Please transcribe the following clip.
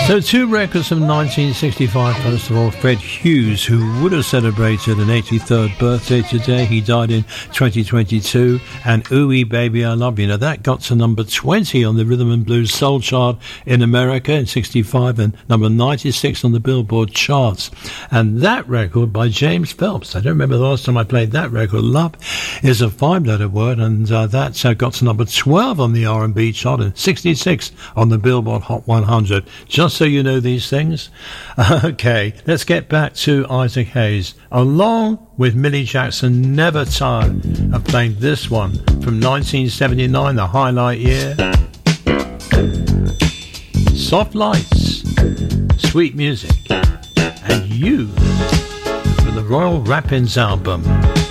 So two records from 1965. First of all, Fred Hughes, who would have celebrated an 83rd birthday today. He died in 2022. And Ooey Baby I Love You. Now that got to number 20 on the Rhythm and Blues Soul chart in America in 65 and number 96 on the Billboard charts. And that record by James Phelps, I don't remember the last time I played that record. Love is a 5-letter word, and that got to number 12 on the R&B chart and 66 on the Billboard Hot 100. Just so you know these things. Okay, let's get back to Isaac Hayes. Along with Millie Jackson, never tired of playing this one from 1979, the highlight year. Soft Lights, Sweet Music, and You for the Royal Rappins album.